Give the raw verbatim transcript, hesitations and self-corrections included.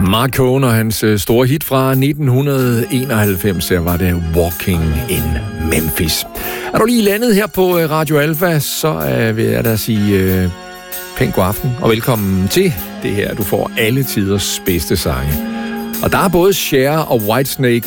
Mark Cohn og hans store hit fra nitten enoghalvfems, der var det Walking in Memphis. Er du lige landet her på Radio Alfa, så vil jeg da sige pænt god aften og velkommen til det her. Du får alle tiders bedste sange. Og der er både Cher og Whitesnake